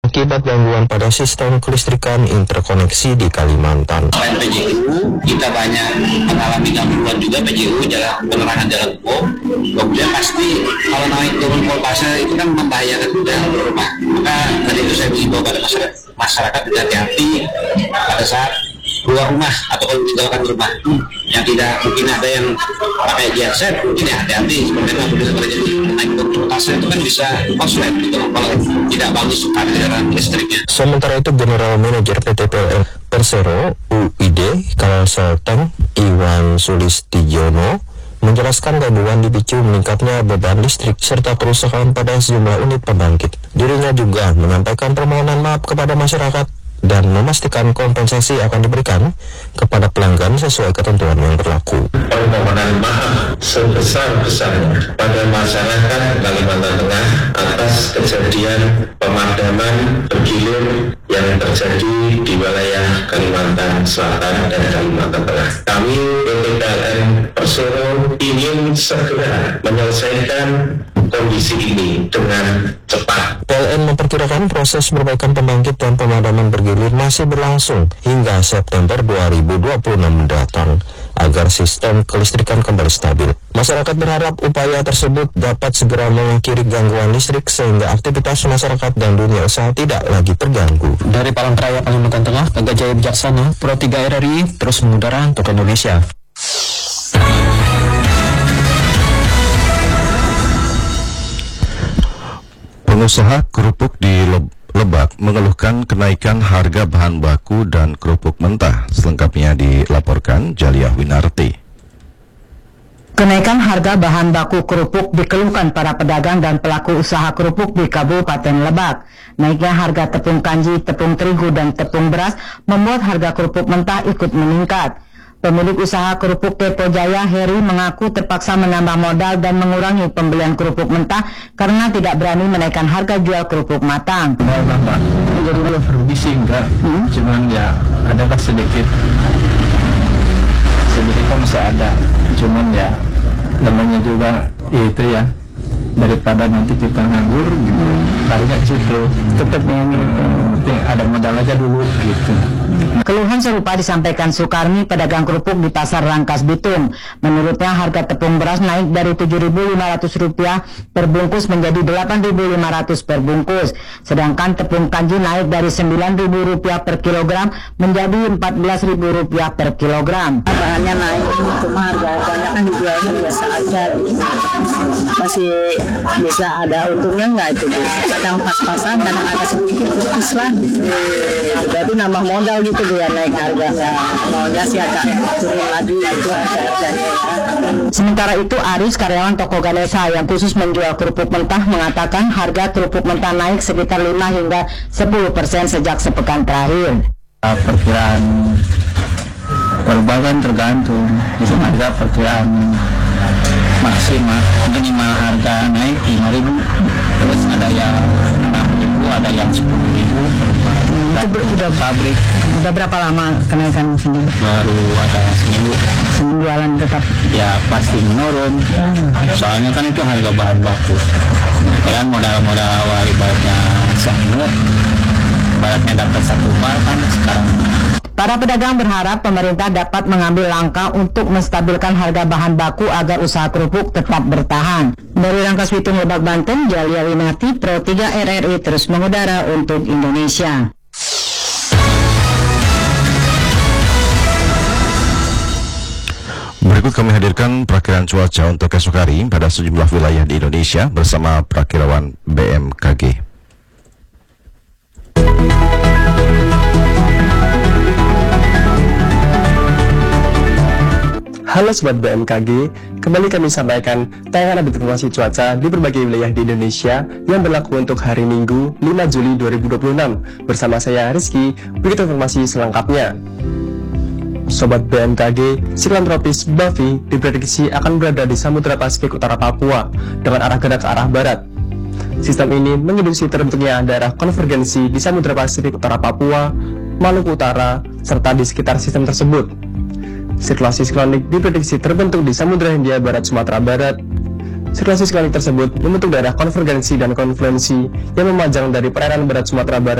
akibat gangguan pada sistem kelistrikan interkoneksi di Kalimantan. Selain PJU, kita banyak mengalami gangguan juga PJU, penerangan jalan umum. Kemudian pasti kalau naik turun voltase itu kan membahayakan dalam rumah. Maka tadi itu saya mengimbau pada masyarakat hati-hati pada saat keluar rumah atau kalau meninggalkan rumah. Yang tidak mungkin ada yang pakai genset, mungkin ya hati-hati seperti itu. Bisa terjadi naik turun voltase itu kan bisa konslet gitu kalau tidak bagus aliran listriknya. Sementara itu General Manager PT PLN Persero UID Kalsel Iwan Sulistijono menjelaskan gangguan dipicu meningkatnya beban listrik serta kerusakan pada sejumlah unit pembangkit. Dirinya juga menyampaikan permohonan maaf kepada masyarakat dan memastikan kompensasi akan diberikan kepada pelanggan sesuai ketentuan yang berlaku. Permohonan maaf sebesar-besarnya pada masyarakat Kalimantan Tengah atas kejadian pemadaman bergilir yang terjadi di wilayah Kalimantan Selatan dan Kalimantan Tengah. Kami PT PLN Persero ingin segera menyelesaikan kondisi ini dengan cepat. PLN memperkirakan proses perbaikan pembangkit dan pemadaman bergilir masih berlangsung hingga September 2026 mendatang agar sistem kelistrikan kembali stabil. Masyarakat berharap upaya tersebut dapat segera mengakhiri gangguan listrik sehingga aktivitas masyarakat dan dunia usaha tidak lagi terganggu. Dari Palangkaraya, Kalimantan Tengah, Aga Jaya Bijaksana, Pro 3 RRI terus mengudara untuk Indonesia. Pengusaha kerupuk di Lebak mengeluhkan kenaikan harga bahan baku dan kerupuk mentah. Selengkapnya dilaporkan Jalia Winarti. Kenaikan harga bahan baku kerupuk dikeluhkan para pedagang dan pelaku usaha kerupuk di Kabupaten Lebak. Naiknya harga tepung kanji, tepung terigu, dan tepung beras membuat harga kerupuk mentah ikut meningkat. Pemilik usaha kerupuk Tepo Jaya, Heri, mengaku terpaksa menambah modal dan mengurangi pembelian kerupuk mentah karena tidak berani menaikkan harga jual kerupuk matang. Jadi kalau rugi sih enggak, cuman ya adalah sedikit kok masih ada, cuman ya namanya juga itu ya, daripada nanti kita nganggur gitu, taruhnya ke situ, tetap yang penting ada modal aja dulu gitu. Keluhan serupa disampaikan Sukarmi, pedagang kerupuk di Pasar Rangkas Bitung. Menurutnya harga tepung beras naik dari Rp7.500 per bungkus menjadi Rp8.500 per bungkus. Sedangkan tepung kanji naik dari Rp9.000 per kilogram menjadi Rp14.000 per kilogram. Bahannya naik, cuma harganya kan dijualnya biasa aja. Masih bisa ada untungnya nggak itu? Kadang pas-pasan, kadang ada sedikit putus lah. Berarti nambah modal gitu dia naik harga. Maunya sih agak turun lagi itu harganya. Sementara itu Aris, karyawan toko Ganesha yang khusus menjual kerupuk mentah, mengatakan harga kerupuk mentah naik sekitar 5 hingga 10% sejak sepekan terakhir. Perkiraan perubahan tergantung, bisa harga perkiraan maksimal minimal harga naik 5.000, terus ada yang 6.000, ada yang 10.000. Itu udah pabrik. Udah berapa lama kenaikan sendiri? Baru ada seminggu. Jualan tetap Ya pasti menurun. Soalnya kan itu harga bahan baku. Ya kan modal-modal awal ibaratnya seminggu, ibaratnya dapat 1 bar kan sekarang. Para pedagang berharap pemerintah dapat mengambil langkah untuk menstabilkan harga bahan baku agar usaha kerupuk tetap bertahan. Dari Rangkas Bitung, Lebak, Banten, Jalia Winarti, Pro 3 RRI terus mengudara untuk Indonesia. Berikut kami hadirkan perakiraan cuaca untuk esok hari pada sejumlah wilayah di Indonesia bersama perakirawan BMKG. Halo Sobat BMKG, kembali kami sampaikan tayangan update informasi cuaca di berbagai wilayah di Indonesia yang berlaku untuk hari Minggu 5 Juli 2026. Bersama saya Rizky, berikut informasi selengkapnya. Sobat BMKG, siklon tropis Buffy diprediksi akan berada di Samudra Pasifik Utara Papua dengan arah gerak ke arah barat. Sistem ini menginduksi terbentuknya daerah konvergensi di Samudra Pasifik Utara Papua, Maluku Utara, serta di sekitar sistem tersebut. Sirkulasi siklonik diprediksi terbentuk di Samudra Hindia Barat Sumatera Barat. Sirkulasi siklonik tersebut membentuk daerah konvergensi dan konfluensi yang memanjang dari perairan barat Sumatera Barat